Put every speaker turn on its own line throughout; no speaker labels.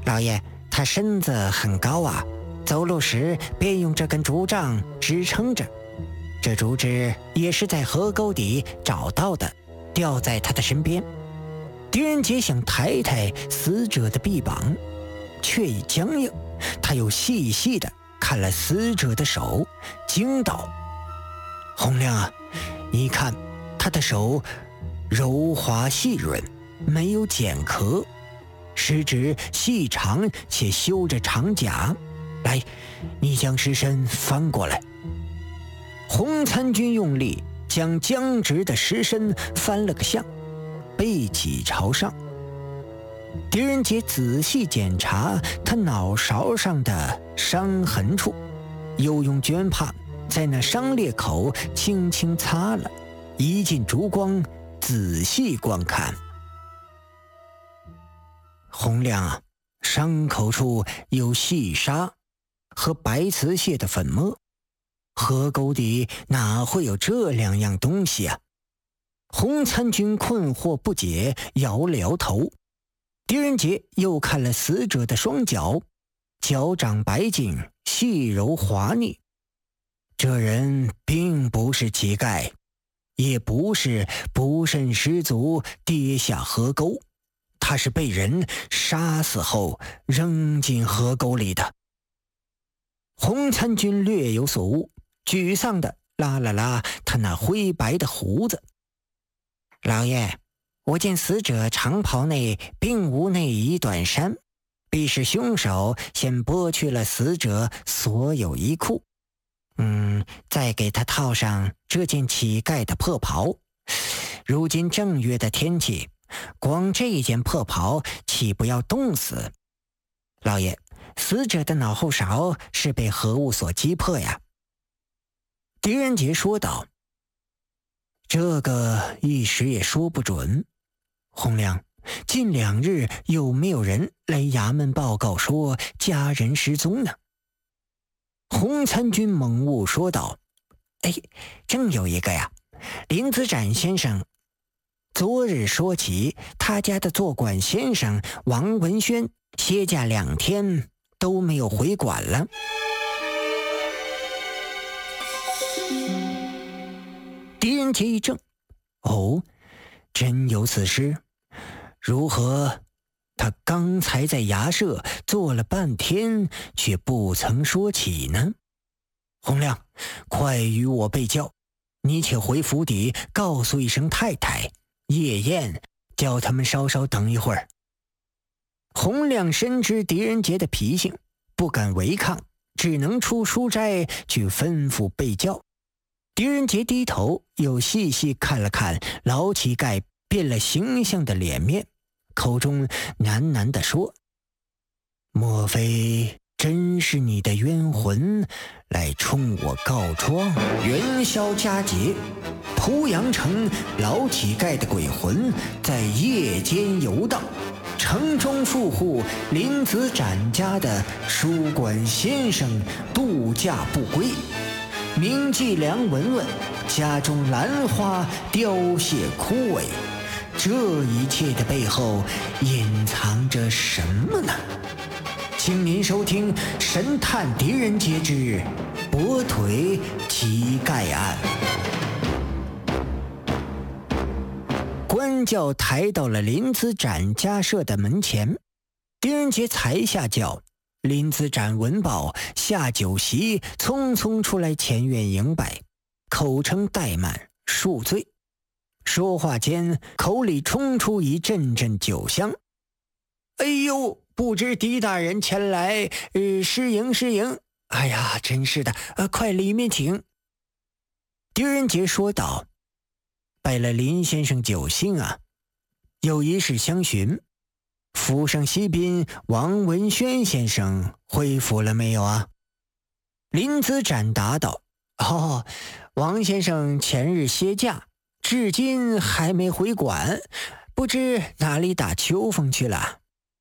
老爷，他身子很高啊，走路时便用这根竹杖支撑着。这竹枝也是在河沟底找到的，吊在他的身边。狄仁杰想抬抬死者的臂膀，却已僵硬。他又细细地看了死者的手，惊道：洪亮啊，你看他的手柔滑细润，没有茧壳，食指细长且修着长甲。来，你将尸身翻过来。洪参军用力将僵直的尸身翻了个相，背脊朝上。狄仁杰仔细检查他脑勺上的伤痕处，又用绢帕在那伤裂口轻轻擦了，一进烛光仔细观看。洪亮啊，伤口处有细沙和白瓷蟹的粉末，河沟底哪会有这两样东西啊？洪参军困惑不解，摇了摇头。狄仁杰又看了死者的双脚，脚掌白净，细柔滑腻。这人并不是乞丐，也不是不慎失足跌下河沟，他是被人杀死后扔进河沟里的。洪参军略有所悟，沮丧地拉了拉他那灰白的胡子。老爷，我见死者长袍内并无内衣短衫，必是凶手先剥去了死者所有衣裤，再给他套上这件乞丐的破袍。如今正月的天气，光这一件破袍岂不要冻死？老爷，死者的脑后勺是被何物所击破呀？狄仁杰说道。这个一时也说不准。洪亮，近2日有没有人来衙门报告说家人失踪呢？洪参军猛悟说道：正有一个呀，林子展先生昨日说起，他家的做馆先生王文轩歇假2天都没有回馆了。狄仁杰一怔，真有此事？如何他刚才在衙舍坐了半天，却不曾说起呢？洪亮，快与我备教，你且回府邸告诉一声太太，夜宴叫他们稍稍等一会儿。洪亮深知狄仁杰的脾性，不敢违抗，只能出书斋去吩咐备教。狄仁杰低头又细细看了看老乞丐变了形象的脸面，口中喃喃地说：莫非真是你的冤魂来冲我告状？元宵佳节，濮阳城老乞丐的鬼魂在夜间游荡，城中富户林子展家的书馆先生度假不归，名妓梁文文家中兰花凋谢枯萎，这一切的背后隐藏着什么呢？请您收听《神探狄仁杰之跛腿乞丐案》。官轿抬到了林子展家舍的门前，狄仁杰才下轿，林子展闻报，下酒席，匆匆出来前院迎拜，口称怠慢，恕罪。说话间，口里冲出一阵阵酒香。哎呦，不知狄大人前来，失迎失迎。哎呀，真是的，快里面请。狄仁杰说道：拜了林先生酒兴啊，有一事相询，府上西宾王文轩先生回府了没有啊？林子展答道：王先生前日歇假，至今还没回馆，不知哪里打秋风去了。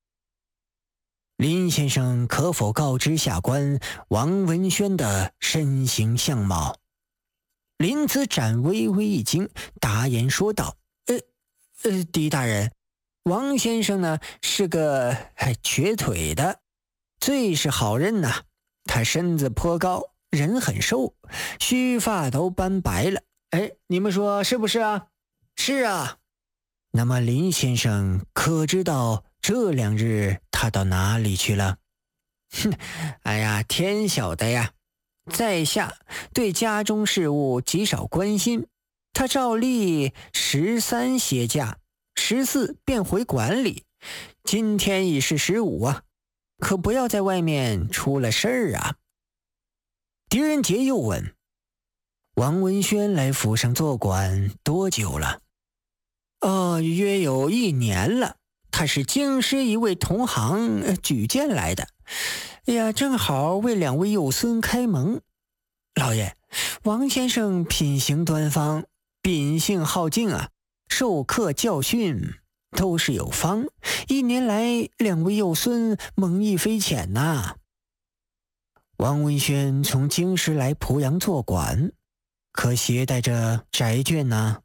林先生可否告知下官王文轩的身形相貌？林子展微微一惊，答言说道：狄大人， 王先生呢是个瘸腿的，最是好认呐。他身子颇高，人很瘦，须发都斑白了。你们说是不是啊？是啊。那么林先生可知道这2日他到哪里去了？哎呀，天晓得呀。在下对家中事务极少关心，他照例13歇假，14便回馆里，今天已是15啊，可不要在外面出了事儿啊。狄仁杰又问，王文轩来府上做馆多久了？约有1年了，他是京师一位同行举荐来的。正好为2位幼孙开蒙。老爷，王先生品行端方，秉性好静啊，授课教训都是有方，1年来2位幼孙蒙益非浅呐。王文轩从京师来濮阳做馆，可携带着宅眷呢？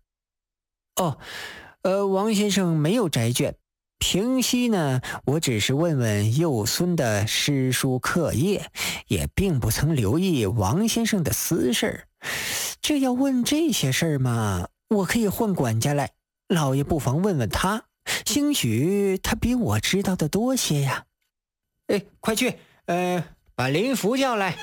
王先生没有宅眷，平息呢，我只是问问幼孙的诗书课业，也并不曾留意王先生的私事。这要问这些事儿嘛，我可以换管家来，老爷不妨问问他，兴许他比我知道的多些呀。快去，把林福叫来。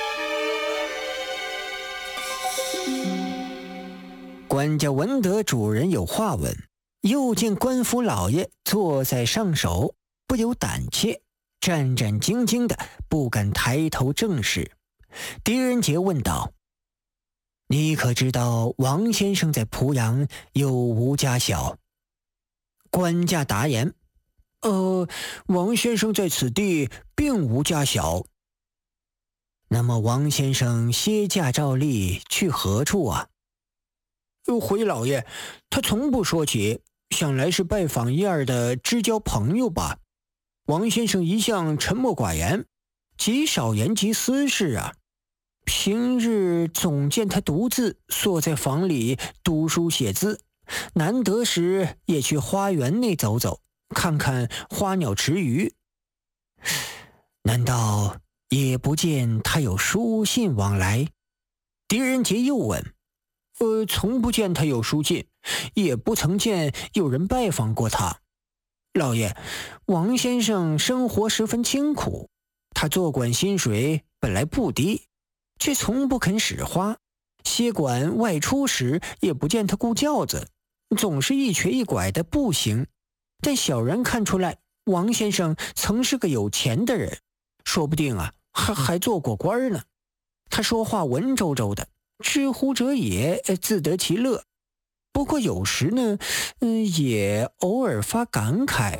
管家闻得主人有话问，又见官府老爷坐在上首，不由胆怯，战战兢兢的不敢抬头正视。狄仁杰问道，你可知道王先生在濮阳有无家小？管家答言，王先生在此地并无家小。那么王先生歇假照例去何处啊？回老爷，他从不说起，想来是拜访1、2的知交朋友吧。王先生一向沉默寡言，极少言及私事啊。平日总见他独自坐在房里读书写字，难得时也去花园内走走，看看花鸟池鱼。难道也不见他有书信往来？狄仁杰又问，从不见他有书信，也不曾见有人拜访过他。老爷，王先生生活十分清苦，他做馆薪水本来不低，却从不肯使花，歇馆外出时也不见他顾轿子，总是一瘸一拐的步行。但小人看出来，王先生曾是个有钱的人，说不定啊，还做过官呢。他说话文绉绉的，知乎者也，自得其乐。不过有时呢，也偶尔发感慨。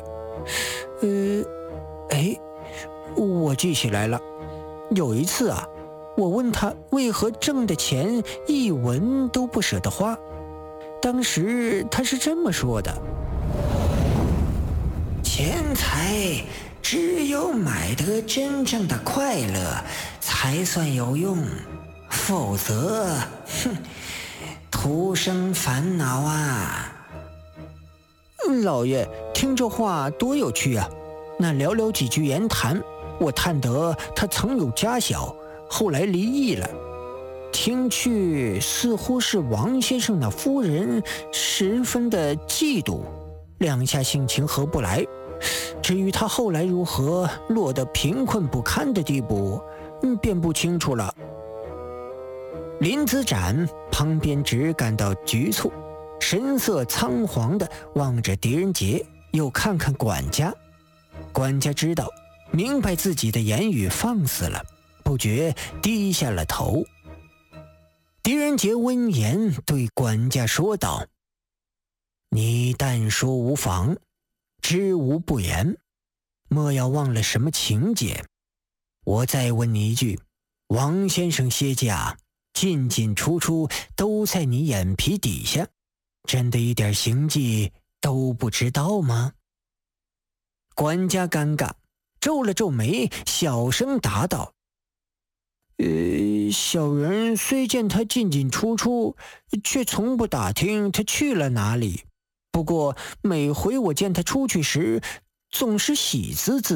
我记起来了，有一次啊，我问他为何挣的钱一文都不舍得花，当时他是这么说的：钱财只有买得真正的快乐才算有用，否则徒生烦恼啊。老爷，听这话多有趣啊！那寥寥几句言谈，我探得他曾有家小，后来离异了。听去似乎是王先生那夫人十分的嫉妒，两下性情合不来。至于他后来如何落得贫困不堪的地步，便不清楚了。林子展旁边只感到局促，神色仓皇地望着狄仁杰，又看看管家。管家知道明白自己的言语放肆了，不觉低下了头。狄仁杰闻言对管家说道：你但说无妨，知无不言，莫要忘了什么情节。我再问你一句，王先生歇假进进出出都在你眼皮底下，真的一点行迹都不知道吗？管家尴尬，皱了皱眉，小声答道：小人虽见他进进出出，却从不打听他去了哪里。 不过每回我见他出去时，总是喜滋滋。